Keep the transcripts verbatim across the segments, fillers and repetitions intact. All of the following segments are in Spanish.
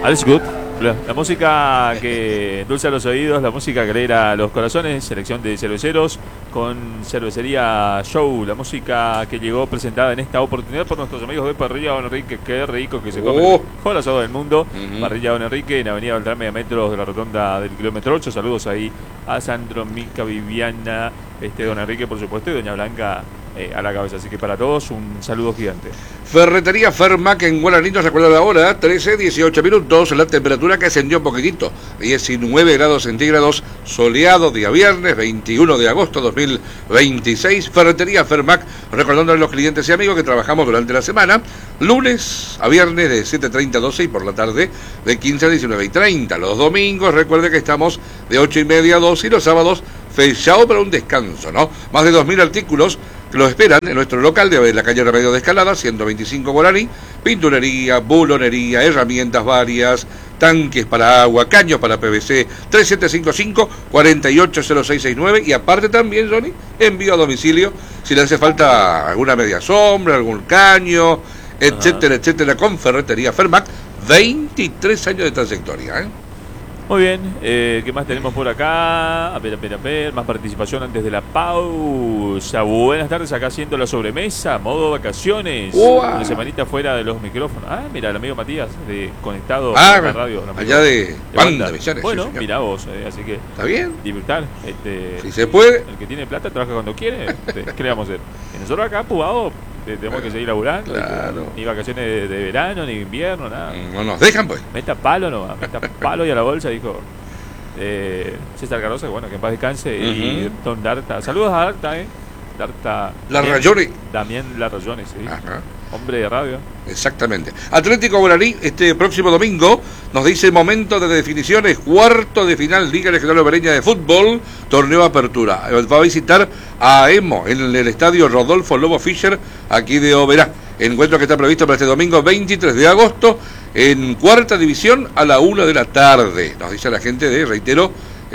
Alles Good. La, la música que endulza los oídos, la música que alegra los corazones, selección de cerveceros con Cervecería Show, la música que llegó presentada en esta oportunidad por nuestros amigos de Parrilla Don Enrique. Qué rico que se come Oh. el mejor asado del mundo. Uh-huh. Parrilla Don Enrique en Avenida Beltrán, media metros de la rotonda del kilómetro ocho. Saludos ahí a Sandro, Mica, Viviana, este Don Enrique por supuesto y Doña Blanca eh, a la cabeza. Así que para todos un saludo gigante. Ferretería Fermac en Guaraní, nos acuerda la hora, trece, dieciocho minutos, la temperatura que ascendió un poquitito, diecinueve grados centígrados, soleado, día viernes, veintiuno de agosto dos mil veintiséis, Ferretería Fermac, recordando a los clientes y amigos que trabajamos durante la semana, lunes a viernes de siete treinta a doce y por la tarde de quince a diecinueve y treinta, los domingos, recuerde que estamos de ocho y media a doce y los sábados fechado para un descanso, ¿no? Más de dos mil artículos que los esperan en nuestro local de la calle Remedio de Escalada, ciento veinticinco Guaraní, pinturería, bulonería, herramientas varias, tanques para agua, caños para P V C, tres siete cinco cinco, cuatro ocho cero seis seis nueve y aparte también, Johnny, envío a domicilio si le hace falta alguna media sombra, algún caño, etcétera, Ajá. etcétera, con Ferretería Fermac, veintitrés años de trayectoria, ¿eh? Muy bien, eh, ¿qué más tenemos por acá? A ver, a ver, a ver, más participación antes de la pausa. Buenas tardes, acá haciendo la sobremesa, modo vacaciones. Wow. Una semanita fuera de los micrófonos. Ah, mira, el amigo Matías, de, conectado ah, a la radio. allá de, de Banda. Misiones. Bueno, sí, mira vos, eh, así que... ¿Está bien? Disfrutar. Este, si se puede. El que tiene plata trabaja cuando quiere. Este, ¿qué le vamos a hacer? Y nosotros acá, pugado, tenemos que seguir laburando. Claro. Ni vacaciones de, de verano, ni de invierno, nada. No nos dejan, pues. Meta palo nomás, meta palo y a la bolsa, dijo eh, César Carroza, bueno, que en paz descanse. Uh-huh. Y Don Darta, saludos a Darta, eh. Darta. Larrayone. También Larrayone, sí. Ajá. Hombre de radio. Exactamente. Atlético Guaraní, este próximo domingo, nos dice momento de definiciones, cuarto de final Liga Regional Obereña de Fútbol, torneo apertura. Va a visitar a Emo en el estadio Rodolfo Lobo Fischer, aquí de Oberá. Encuentro que está previsto para este domingo veintitrés de agosto, en cuarta división a la una de la tarde. Nos dice la gente de, reitero,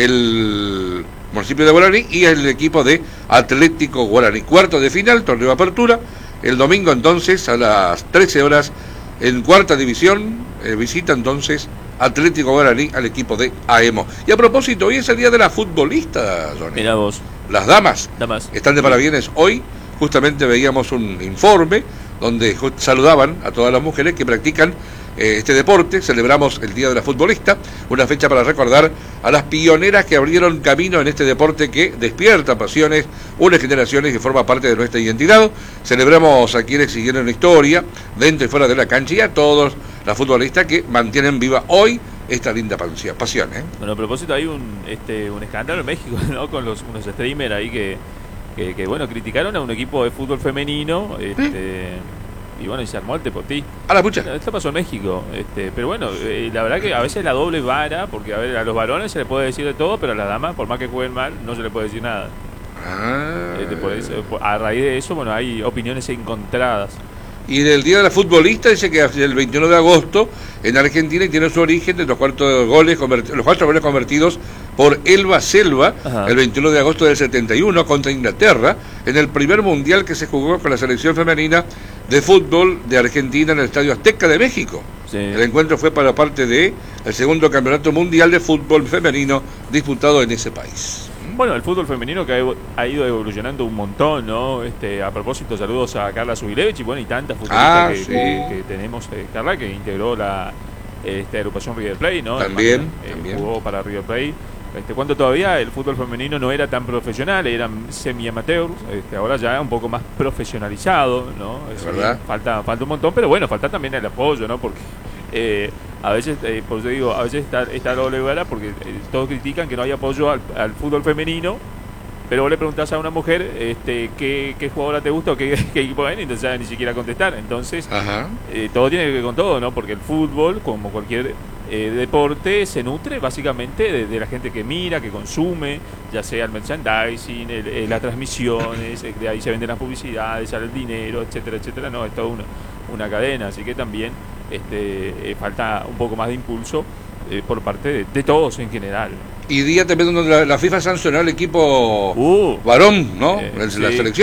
el municipio de Guaraní y el equipo de Atlético Guaraní. Cuarto de final, torneo apertura. El domingo entonces a las trece horas en cuarta división eh, visita entonces Atlético Guaraní al equipo de AEMO. Y a propósito, hoy es el día de la futbolista, Johnny. Mirá vos. Las damas, damas están de parabienes hoy. Justamente veíamos un informe donde saludaban a todas las mujeres que practican eh, este deporte. Celebramos el Día de la Futbolista, una fecha para recordar a las pioneras que abrieron camino en este deporte que despierta pasiones, une generaciones y forma parte de nuestra identidad. Celebramos a quienes siguieron la historia, dentro y fuera de la cancha, y a todos las futbolistas que mantienen viva hoy esta linda pasión, ¿eh? Bueno, a propósito, hay un este un escándalo en México, ¿no? Con los unos streamers ahí que, que, que bueno, criticaron a un equipo de fútbol femenino, este... ¿Eh? Y bueno, y se armó el tepotí. A la pucha. Esto pasó en México. Este, pero bueno, eh, la verdad que a veces la doble vara, porque a ver, a los varones se les puede decir de todo, pero a las damas, por más que jueguen mal, no se les puede decir nada. Ah. Este, por eso, por, a raíz de eso, bueno, hay opiniones encontradas. Y del Día de la Futbolista dice que el veintiuno de agosto en Argentina y tiene su origen de los cuatro goles los cuatro goles convertidos por Elba Selva. Ajá. El veintiuno de agosto del setenta y uno contra Inglaterra en el primer mundial que se jugó con la selección femenina de fútbol de Argentina en el Estadio Azteca de México. Sí. El encuentro fue para parte de el segundo campeonato mundial de fútbol femenino disputado en ese país. Bueno, el fútbol femenino que ha ido evolucionando un montón, ¿no? Este, a propósito, saludos a Carla Zubirevich y bueno, y tantas futbolistas ah, que, sí. que, que tenemos, eh, Carla, que integró la este, agrupación River Plate, ¿no? También, eh, también. Jugó para River Plate. Este, cuando todavía el fútbol femenino no era tan profesional, eran semi-amateurs, este, ahora ya un poco más profesionalizado, ¿no? Es verdad. Falta, falta un montón, pero bueno, falta también el apoyo, ¿no? Porque eh, a veces, eh, por eso digo, a veces está, está doble vara porque eh, todos critican que no hay apoyo al, al fútbol femenino, pero vos le preguntás a una mujer este, qué, qué jugadora te gusta o qué, qué equipo ven, y entonces ya ni siquiera contestar. Entonces, eh, todo tiene que ver con todo, ¿no? Porque el fútbol, como cualquier eh, deporte, se nutre básicamente de, de la gente que mira, que consume, ya sea el merchandising, el, el, las transmisiones, eh, de ahí se venden las publicidades, sale el dinero, etcétera, etcétera. No, es toda una, una cadena, así que también este, eh, falta un poco más de impulso eh, por parte de, de todos en general. Y día también donde la, la FIFA sancionó al equipo uh, varón, ¿no? Eh, la, sí. la selección.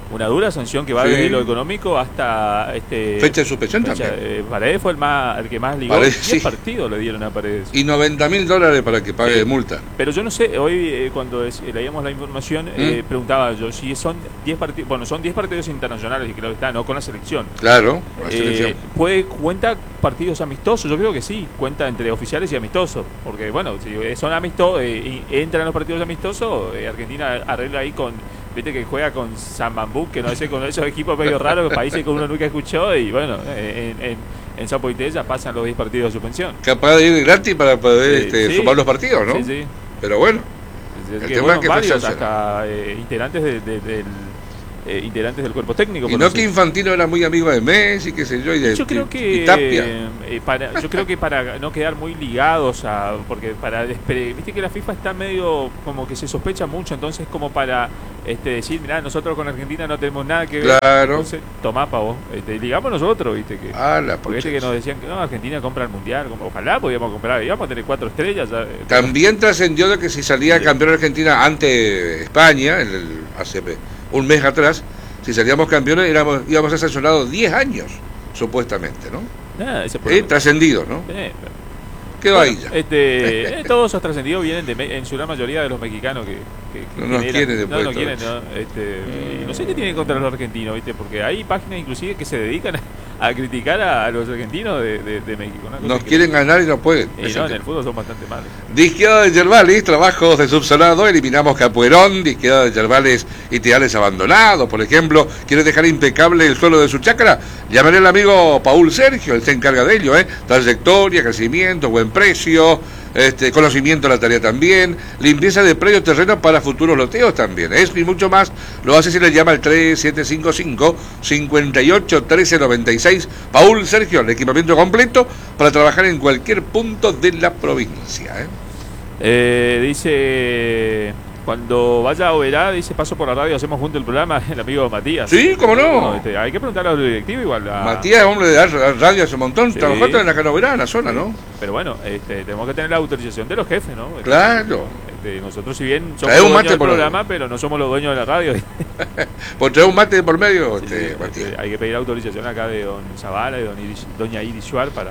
una dura sanción que va Sí. desde lo económico hasta este Fecha de suspensión fecha, también. eh, Paredes fue el más el que más ligó. Paredes, diez sí. partidos le dieron a Paredes. Y noventa mil dólares para que pague Sí. de multa. Pero yo no sé, hoy eh, cuando es- leíamos la información, eh, ¿Mm? preguntaba yo si son diez partidos, bueno, son diez partidos internacionales y creo que está, ¿no? Con la selección. Claro, la Eh, selección. ¿puede, ¿Cuenta partidos amistosos? Yo creo que sí, cuenta entre oficiales y amistosos. Porque, bueno, si son amistosos, eh, y entran los partidos amistosos, eh, Argentina arregla ahí con, viste que juega con San Bambú, que no sé, con esos equipos medio raros, países que uno nunca escuchó, y bueno, eh, en, en, en Zapoité ya pasan los diez partidos de suspensión. Capaz de ir gratis para poder Sí, este, sí. sumar los partidos, ¿no? Sí, sí. Pero bueno, Es El que, tema bueno, es que varios, fue hasta eh, integrantes de- de- del eh, integrantes del cuerpo técnico. y por no decir. que Infantino era muy amigo de Messi, qué sé yo, y de Yo creo y- que y Tapia. eh, para, yo creo que para no quedar muy ligados a, porque para despre- viste que la FIFA está medio como que se sospecha mucho, entonces como para este decir, mirá, nosotros con Argentina no tenemos nada que ver. Claro. Entonces, tomá pa' vos, este, ligamos nosotros, viste que Ah, la porque viste pucha. que nos decían que no, Argentina compra el mundial, como, ojalá podíamos comprar, íbamos a tener cuatro estrellas. ya, eh, También trascendió de que si salía Sí. campeón Argentina ante España, en el- hace un mes atrás, si salíamos campeones éramos, íbamos a ser sancionados diez años, supuestamente, ¿no? nada, ese Eh, problema. trascendido, ¿no? Eh, Quedó Bueno, ahí ya. Este, eh, todos esos trascendidos vienen de, me- en su gran mayoría de los mexicanos que, que- que No nos generan- quieren no, después no de quieren, todo ¿no? Este, y no sé qué tienen contra los argentinos, ¿viste? Porque hay páginas inclusive que se dedican a, a criticar a, a los argentinos de, de, de México. una cosa Nos que- quieren ganar y no pueden. y Es no, el en el tema. fútbol son bastante malos. Disqueada de Yerbalis, trabajos de subsolado, eliminamos Capuerón, disqueada de Yerbales y teales abandonados, por ejemplo, ¿quiere dejar impecable el suelo de su chacra? Llamaré al amigo Paul Sergio, él se encarga de ello, ¿eh? Trayectoria, crecimiento, buen precio, este, conocimiento de la tarea también, limpieza de predio terreno para futuros loteos también, eso y mucho más, lo hace si le llama al tres siete cinco cinco, cinco ocho uno tres nueve seis, Paul Sergio, el equipamiento completo para trabajar en cualquier punto de la provincia, ¿eh? Eh, dice, cuando vaya a Oberá, dice, paso por la radio, hacemos junto el programa, el amigo Matías. Sí, cómo no. Este, hay que preguntarle a los directivos igual. a- Matías es hombre de dar radio hace un montón, Sí. trabajó en la Canoverá, en la zona, ¿no? Pero bueno, este, tenemos que tener la autorización de los jefes, ¿no? Claro. Este, nosotros si bien somos Trae los un dueños mate del por- programa, pero no somos los dueños de la radio. Por traer un mate por medio, Sí, este, sí, Matías. este, hay que pedir autorización acá de don Zavala y don Iris- doña Iris Suar para...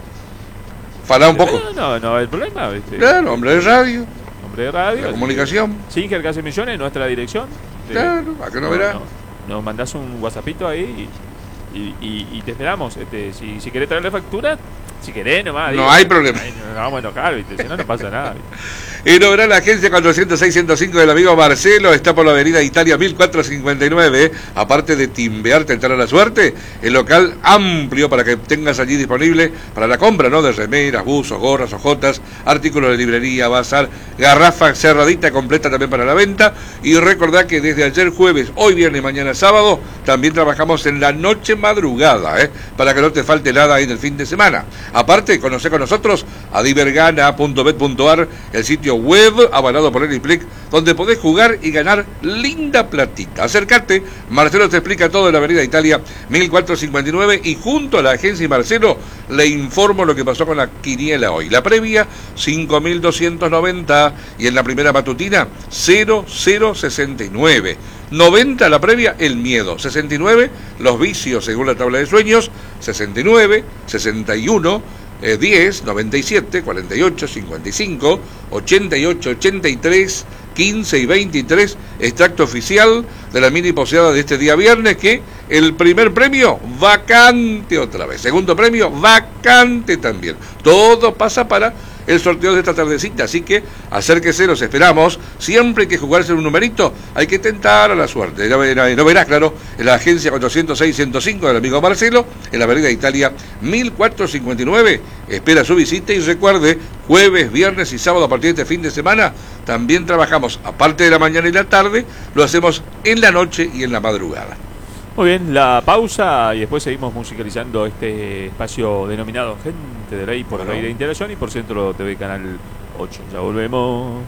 Falá un poco. No, no, no hay problema. Este, Claro, hombre de radio, Hombre de radio. la así comunicación. que, Singer Casi Millones, nuestra dirección. Este, Claro, a que no verá. Nos mandás un WhatsAppito ahí y, y, y- y te esperamos. Este, si, si querés traerle factura, si querés nomás. No digo. hay problema. Ay, no nos vamos a enojar, ¿viste? Si no, no pasa nada. ¿viste? Y lograr la agencia cuatrocientos seis ciento cinco del amigo Marcelo, está por la avenida Italia mil cuatrocientos cincuenta y nueve, aparte de timbear, tentar a la suerte, el local amplio para que tengas allí disponible para la compra, ¿no? De remeras, buzos, gorras, ojotas, artículos de librería, bazar, garrafa cerradita completa también para la venta, y recordad que desde ayer jueves, hoy viernes y mañana sábado, también trabajamos en la noche madrugada, ¿eh? Para que no te falte nada ahí en el fin de semana. Aparte, conoce con nosotros a divergana punto bet punto ar, el sitio web avalado por el I P L I C, donde podés jugar y ganar linda platita. Acércate, Marcelo te explica todo en la avenida Italia mil cuatrocientos cincuenta y nueve, y junto a la agencia y Marcelo le informo lo que pasó con la quiniela hoy. La previa, cinco mil doscientos noventa, y en la primera matutina, cero cero sesenta y nueve. noventa la previa, el miedo. sesenta y nueve, los vicios según la tabla de sueños. sesenta y nueve, sesenta y uno, eh, diez, noventa y siete, cuarenta y ocho, cincuenta y cinco, ochenta y ocho, ochenta y tres, quince y veintitrés, extracto oficial de la mini poseada de este día viernes, que el primer premio, vacante otra vez. Segundo premio, vacante también. Todo pasa para el sorteo de esta tardecita, así que acérquese, los esperamos. Siempre hay que jugarse un numerito, hay que tentar a la suerte. No verás, no verás, claro, en la agencia cuatrocientos seis ciento cinco del amigo Marcelo, en la avenida Italia mil cuatrocientos cincuenta y nueve. Espera su visita y recuerde, jueves, viernes y sábado a partir de este fin de semana, también trabajamos, aparte de la mañana y la tarde, lo hacemos en la noche y en la madrugada. Muy bien, la pausa y después seguimos musicalizando este espacio denominado Gente de Ley por Bueno. Ley de Interacción y por Centro T V Canal ocho. Ya volvemos.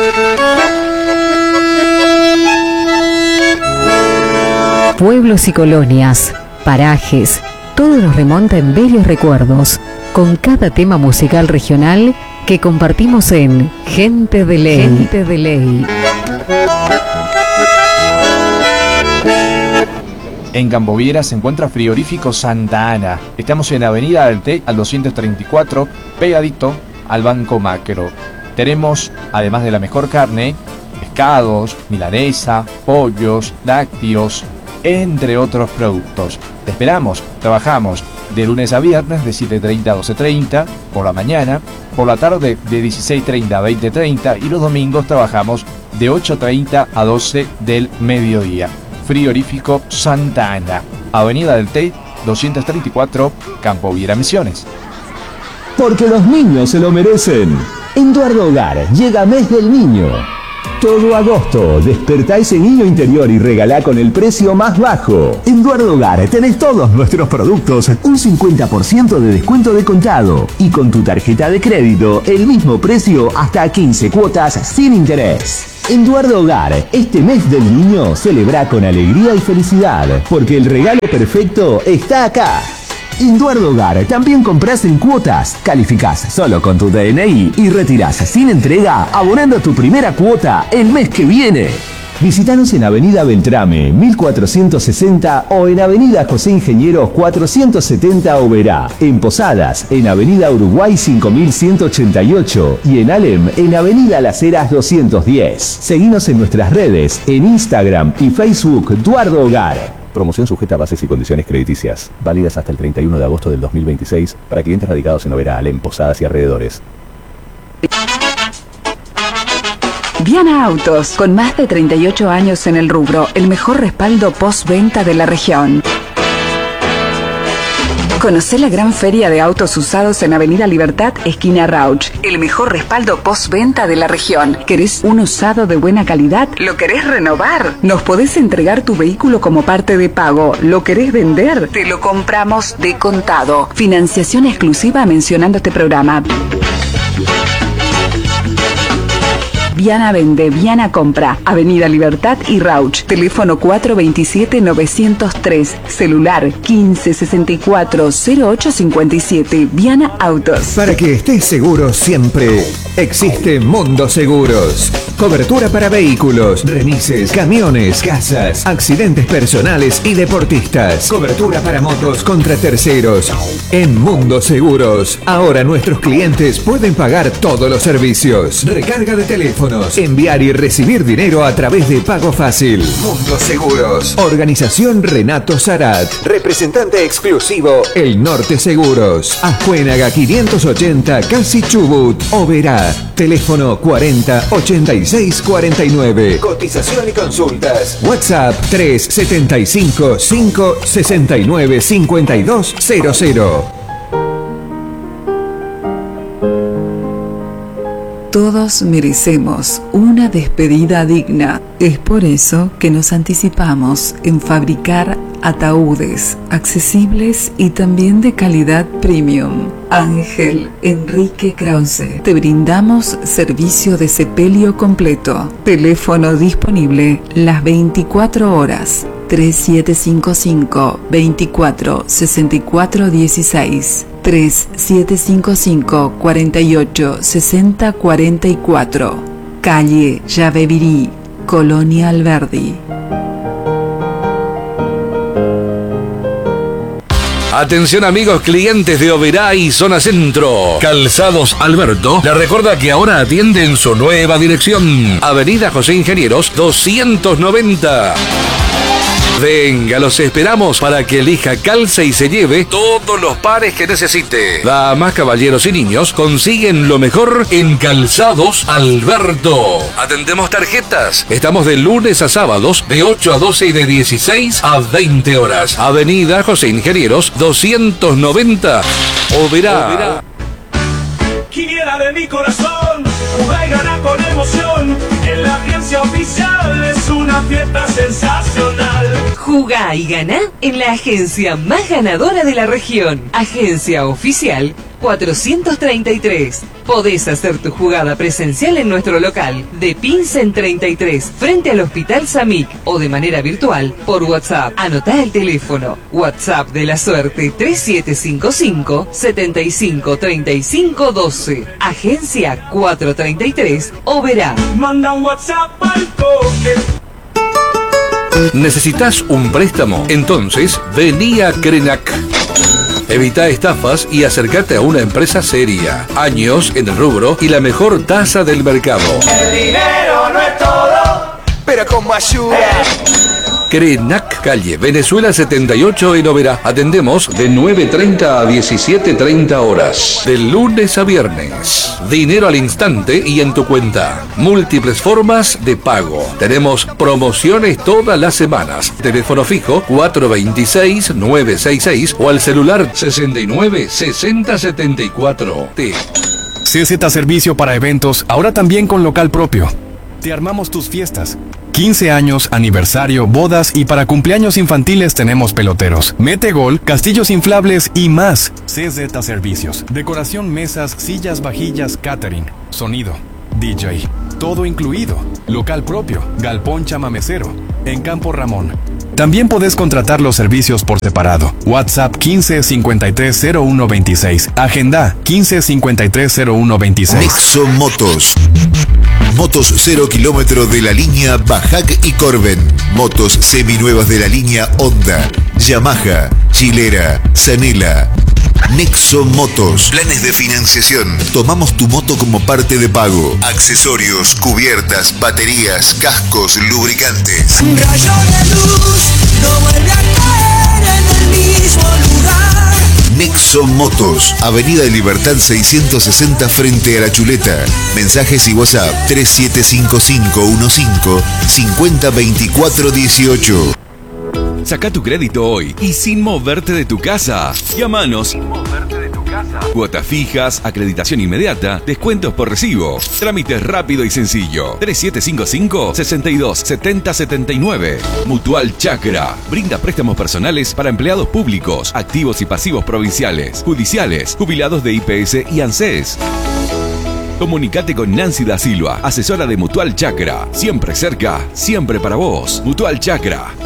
Pueblos y colonias, parajes, todo nos remonta en bellos recuerdos, con cada tema musical regional que compartimos en Gente de Ley. Gente de Ley. En Campoviera se encuentra Frigorífico Santa Ana. Estamos en Avenida del Té al doscientos treinta y cuatro, pegadito al Banco Macro. Tenemos, además de la mejor carne, pescados, milanesa, pollos, lácteos, entre otros productos. Te esperamos, trabajamos de lunes a viernes de siete treinta a doce treinta por la mañana, por la tarde de dieciséis treinta a veinte treinta y los domingos trabajamos de ocho treinta a doce del mediodía. Frigorífico Santa Ana, Avenida del Té, doscientos treinta y cuatro, Campoviera, Misiones. Porque los niños se lo merecen. En Duardo Hogar llega Mes del Niño. Todo agosto, despertá ese niño interior y regalá con el precio más bajo. En Duardo Hogar tenés todos nuestros productos un cincuenta por ciento de descuento de contado. Y con tu tarjeta de crédito, el mismo precio hasta quince cuotas sin interés. En Duardo Hogar, este mes del niño celebra con alegría y felicidad, porque el regalo perfecto está acá. En Duardo Hogar también compras en cuotas, calificás solo con tu D N I y retirás sin entrega, abonando tu primera cuota el mes que viene. Visítanos en Avenida Beltrame mil cuatrocientos sesenta o en Avenida José Ingenieros cuatrocientos setenta Oberá, en Posadas en Avenida Uruguay cinco mil ciento ochenta y ocho y en Alem en Avenida Las Heras doscientos diez. Seguinos en nuestras redes, en Instagram y Facebook Duardo Hogar. Promoción sujeta a bases y condiciones crediticias, válidas hasta el treinta y uno de agosto del dos mil veintiséis para clientes radicados en Oberá, Alem, Posadas y alrededores. Viana Autos, con más de treinta y ocho años en el rubro, el mejor respaldo postventa de la región. Conocé la gran feria de autos usados en Avenida Libertad, esquina Rauch. El mejor respaldo postventa de la región. ¿Querés un usado de buena calidad? ¿Lo querés renovar? Nos podés entregar tu vehículo como parte de pago. ¿Lo querés vender? Te lo compramos de contado. Financiación exclusiva mencionando este programa. Viana vende, Viana compra. Avenida Libertad y Rauch. Teléfono cuatro veintisiete novecientos tres. Celular quince sesenta y cuatro cero ocho cincuenta y siete. Viana Autos. Para que estés seguro siempre, existe Mundo Seguros. Cobertura para vehículos, remises, camiones, casas, accidentes personales y deportistas. Cobertura para motos contra terceros. En Mundo Seguros, ahora nuestros clientes pueden pagar todos los servicios. Recarga de teléfonos, enviar y recibir dinero a través de Pago Fácil. Mundo Seguros. Organización Renato Sarat. Representante exclusivo El Norte Seguros. Ascuénaga quinientos ochenta, Casi Chubut, Oberá. Teléfono cuarenta ochenta y seis cuarenta y nueve. Cotización y consultas. WhatsApp tres setenta y cinco cinco sesenta y nueve cincuenta y dos cero cero. Todos merecemos una despedida digna. Es por eso que nos anticipamos en fabricar ataúdes accesibles y también de calidad premium. Ángel Enrique Krause. Te brindamos servicio de sepelio completo. Teléfono disponible las veinticuatro horas. tres siete cinco cinco, veinticuatro, sesenta y cuatro dieciséis. tres siete cinco cinco, cuarenta y ocho, sesenta cuarenta y cuatro. Calle Yabebirí, Colonia Alberdi. Atención amigos clientes de Oberá y Zona Centro. Calzados Alberto le recuerda que ahora atiende en su nueva dirección. Avenida José Ingenieros doscientos noventa. Venga, los esperamos para que elija, calce y se lleve todos los pares que necesite. Damas, caballeros y niños consiguen lo mejor en Calzados Alberto. Atendemos tarjetas. Estamos de lunes a sábados de ocho a doce y de dieciséis a veinte horas. Avenida José Ingenieros doscientos noventa. Oberá. Oberá. Quiniela de mi corazón, juega y gana con emoción. En la agencia oficial es una fiesta sensacional. Jugá y ganá en la agencia más ganadora de la región. Agencia Oficial cuatrocientos treinta y tres. Podés hacer tu jugada presencial en nuestro local de Pinsen treinta y tres frente al Hospital Samic o de manera virtual por WhatsApp. Anotá el teléfono. WhatsApp de la suerte tres siete cinco cinco, setenta y cinco, treinta y cinco, doce. Agencia cuatrocientos treinta y tres Oberá. Manda un WhatsApp al toque. ¿Necesitas un préstamo? Entonces, vení a Crenac. Evita estafas y acércate a una empresa seria. Años en el rubro y la mejor tasa del mercado. El dinero no es todo, pero como ayuda. Crenac, calle Venezuela setenta y ocho en Oberá. Atendemos de nueve treinta a diecisiete treinta horas. De lunes a viernes. Dinero al instante y en tu cuenta. Múltiples formas de pago. Tenemos promociones todas las semanas. Teléfono fijo cuatro dos seis, nueve seis seis o al celular sesenta y nueve, sesenta setenta y cuatro. T. C Z Servicio para eventos, ahora también con local propio. Te armamos tus fiestas. quince años, aniversario, bodas y para cumpleaños infantiles tenemos peloteros, mete gol, castillos inflables y más. C Z Servicios. Decoración, mesas, sillas, vajillas, catering, sonido, D J. Todo incluido. Local propio, galpón chamamecero. En Campo Ramón. También podés contratar los servicios por separado. WhatsApp quince cincuenta y tres cero uno veintiséis. Agenda quince cincuenta y tres cero uno veintiséis. Nexo Motos. Motos cero kilómetro de la línea Bajac y Corben. Motos seminuevas de la línea Honda, Yamaha, Chilera, Zanela. Nexo Motos. Planes de financiación. Tomamos tu moto como parte de pago. Accesorios, cubiertas, baterías, cascos, lubricantes. Un rayo de luz no vuelve a caer en el mismo lugar. Nexo Motos. Avenida de Libertad seiscientos sesenta frente a La Chuleta. Mensajes y WhatsApp tres siete cinco cinco uno cinco cinco cero dos cuatro uno ocho. Saca tu crédito hoy y sin moverte de tu casa. Llámanos. Sin moverte de tu casa. Cuotas fijas, acreditación inmediata, descuentos por recibo. Trámites rápido y sencillo. tres siete cinco cinco, seis dos siete cero siete nueve. Mutual Chakra. Brinda préstamos personales para empleados públicos, activos y pasivos provinciales, judiciales, jubilados de I P S y ANSES. Comunicate con Nancy da Silva, asesora de Mutual Chakra. Siempre cerca, siempre para vos. Mutual Chakra.